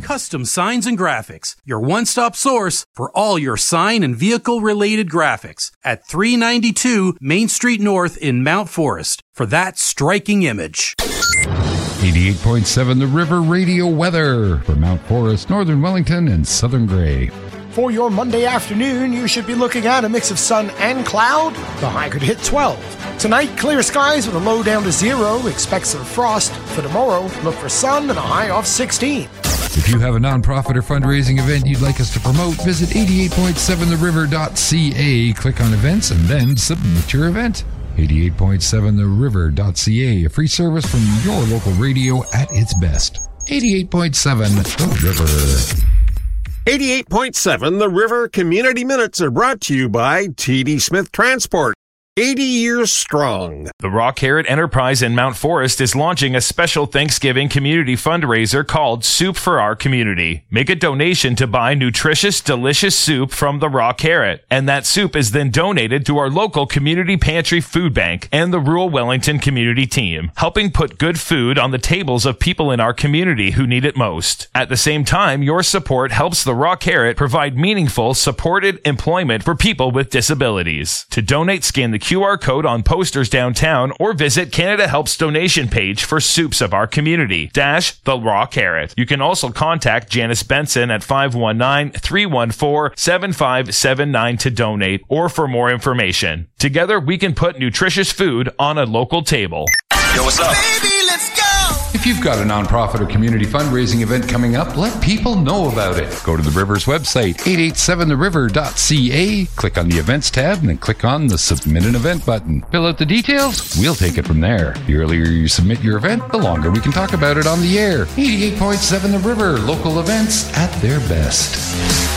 Custom Signs and Graphics, your one-stop source for all your sign and vehicle-related graphics at 392 Main Street North in Mount Forest for that striking image. 88.7 The River Radio weather for Mount Forest, Northern Wellington, and Southern Gray. For your Monday afternoon, you should be looking at a mix of sun and cloud. The high could hit 12. Tonight, clear skies with a low down to 0. Expect some frost. For tomorrow, look for sun and a high of 16. If you have a nonprofit or fundraising event you'd like us to promote, visit 88.7theriver.ca, click on events, and then submit your event. 88.7theriver.ca, a free service from your local radio at its best. 88.7 The River. 88.7 The River Community Minutes are brought to you by TD Smith Transport. 80 years strong. The Raw Carrot Enterprise in Mount Forest is launching a special Thanksgiving community fundraiser called Soup for Our Community. Make a donation to buy nutritious, delicious soup from the Raw Carrot, and that soup is then donated to our local community pantry food bank and the Rural Wellington community team, helping put good food on the tables of people in our community who need it most. At the same time, your support helps the Raw Carrot provide meaningful, supported employment for people with disabilities. To donate, scan the QR code on posters downtown or visit Canada Help's donation page for soups of our community, the Raw Carrot. You can also contact Janice Benson at 519-314-7579 to donate or for more information. Together, we can put nutritious food on a local table. Yo, what's up? Baby, let's go! If you've got a nonprofit or community fundraising event coming up, let people know about it. Go to the River's website, 887theriver.ca, click on the Events tab, and then click on the Submit an Event button. Fill out the details, we'll take it from there. The earlier you submit your event, the longer we can talk about it on the air. 88.7 The River, local events at their best.